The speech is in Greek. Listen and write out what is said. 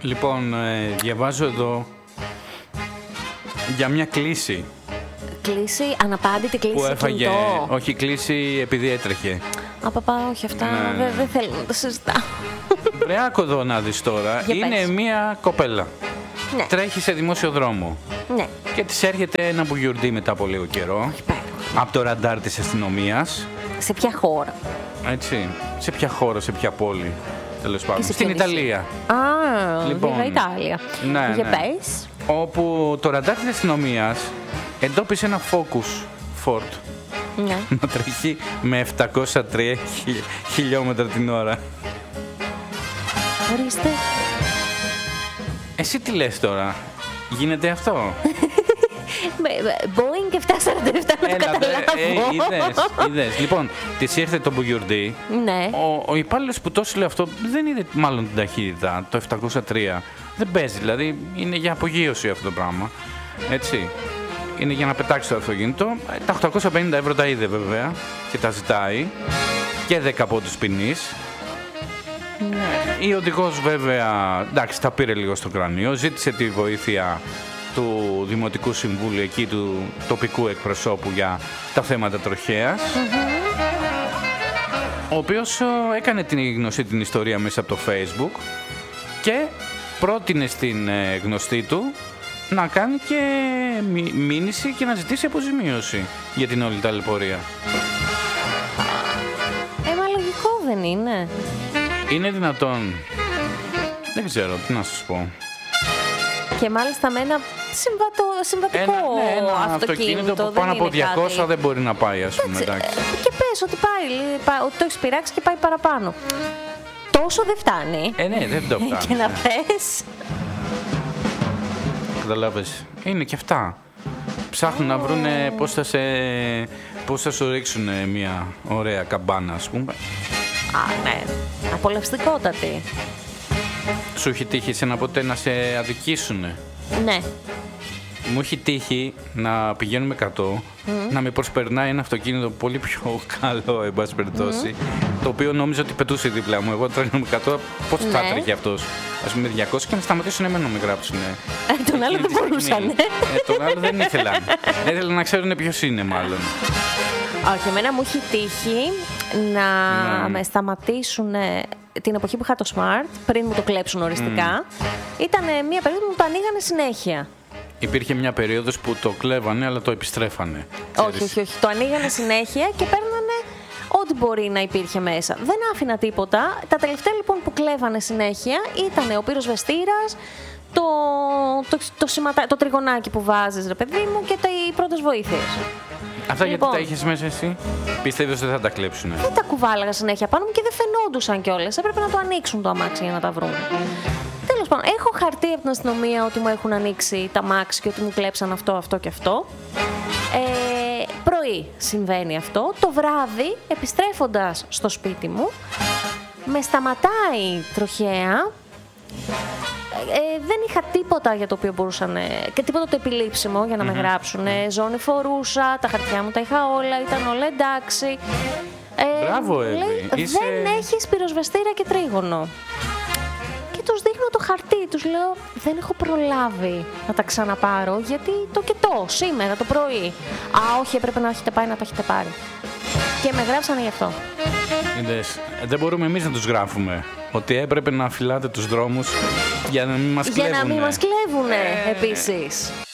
Λοιπόν, διαβάζω εδώ για μια κλήση. Κλήση, αναπάντητη κλήση Που έφαγε, κινητό. όχι κλήση επειδή έτρεχε. Παπά, όχι αυτά, Ναι. δεν θέλω να τα συζητάω. Βρεάκο εδώ να δεις τώρα, Για είναι πες. μια κοπέλα. Ναι, Τρέχει σε δημόσιο δρόμο ναι. και της έρχεται ένα μπουγιουρντί μετά από λίγο καιρό Υπέροχο. από το ραντάρ της αστυνομίας. Σε ποια χώρα? Έτσι, σε ποια χώρα, σε ποια πόλη, τέλος πάντων. σε Στην ποιο νησί? Ιταλία. Λοιπόν, Λοιπόν, Ιταλία. ναι, Για ναι. πες. Όπου το ραντάρ της αστυνομίας εντόπισε ένα Focus Ford Ναι. να τρέχει με 703 χιλιόμετρα την ώρα. Ορίστε. Εσύ τι λες τώρα, γίνεται αυτό? Boeing και 747 να το καταλάβω. είδες. Λοιπόν, της ήρθε το μπουγιουρντί. Ναι. Ο υπάλληλος που το έστειλε αυτό δεν είδε μάλλον την ταχύτητα, το 703. Δεν παίζει, δηλαδή είναι για απογείωση αυτό το πράγμα. Έτσι. Είναι για να πετάξει το αυτοκίνητο. Τα 850 ευρώ τα είδε βέβαια και τα ζητάει. Και 10 πόντους ποινής. Η οδηγός βέβαια, εντάξει, τα πήρε λίγο στο κρανίο. Ζήτησε τη βοήθεια του Δημοτικού Συμβούλου εκεί, του τοπικού εκπροσώπου για τα θέματα τροχέας. Ο οποίος έκανε την γνωστή την ιστορία μέσα από το Facebook και πρότεινε στην γνωστή του να κάνει και μήνυση και να ζητήσει αποζημίωση για την όλη ταλαιπωρία. Μα λογικό δεν είναι? Είναι δυνατόν? Δεν ξέρω, τι να σας πω. Και μάλιστα με ένα συμβατικό Ένα αυτοκίνητο που πάνω δεν από είναι 200 κάτι. δεν μπορεί να πάει, ας πούμε. Εντάξει. Και πες ότι ότι το έχεις πειράξει και πάει παραπάνω. Τόσο δεν φτάνει. Ναι, δεν το φτάνει. Και να πες. Καταλάβες. Είναι και αυτά. Ψάχνουν να βρουνε πώς θα σου ρίξουν μια ωραία καμπάνα, ας πούμε. Ναι. Απολαυστικότατη. Σου έχει τύχει εσένα ποτέ να σε αδικήσουνε? Ναι. Μου έχει τύχει να πηγαίνουμε 100, να με προσπερνάει ένα αυτοκίνητο πολύ πιο καλό, εν πάση περιπτώσει, το οποίο νόμιζα ότι πετούσε δίπλα μου. Εγώ τρέχω με 100, πώς θα Ναι. τρέχει αυτός? Ας πούμε 200 και να σταματήσουν εμένα να με γράψουν. Τον άλλο δεν μπορούσαν. Τον άλλο δεν ήθελαν. Δεν ήθελαν να ξέρουν ποιος είναι, μάλλον. Όχι, εμένα μου έχει τύχει να Ναι. με σταματήσουν την εποχή που είχα το Smart, πριν μου το κλέψουν οριστικά. Ήταν μια περίοδο που μου το ανοίγανε συνέχεια. Υπήρχε μια περίοδος που το κλέβανε, αλλά το επιστρέφανε. Όχι. Το ανοίγανε συνέχεια και παίρνανε ό,τι μπορεί να υπήρχε μέσα. Δεν άφηνα τίποτα. Τα τελευταία λοιπόν που κλέβανε συνέχεια ήταν ο πυροσβεστήρας, το τριγωνάκι που βάζεις, ρε παιδί μου, και οι πρώτες βοήθειες. Αυτά Λοιπόν. γιατί τα είχες μέσα εσύ? Πιστεύεις ότι δεν θα τα κλέψουνε? Δεν τα κουβάλαγα συνέχεια πάνω μου και δεν φαινόντουσαν κιόλας. Έπρεπε να το ανοίξουν το αμάξι για να τα βρουν. Τέλος πάντων, έχω χαρτί από την αστυνομία ότι μου έχουν ανοίξει τα αμάξι και ότι μου κλέψαν αυτό και αυτό. Πρωί συμβαίνει αυτό. Το βράδυ, επιστρέφοντας στο σπίτι μου, με σταματάει τροχαία. Δεν είχα τίποτα για το οποίο μπορούσαν και τίποτα το επιλήψιμο για να με γράψουν. Ζώνη φορούσα, τα χαρτιά μου τα είχα όλα, ήταν όλα εντάξει. Μπράβο, Εύη. Λέει, δεν έχεις πυροσβεστήρα και τρίγωνο. Και τους δείχνω το χαρτί, τους λέω δεν έχω προλάβει να τα ξαναπάρω γιατί σήμερα το πρωί. Όχι, έπρεπε να έχετε πάει να τα έχετε πάρει. Και με γράψανε γι' αυτό. Είδες, δεν μπορούμε εμείς να τους γράφουμε ότι έπρεπε να φυλάτε τους δρόμους για να μην μας κλέβουνε. Για να μην μας κλέβουνε επίσης.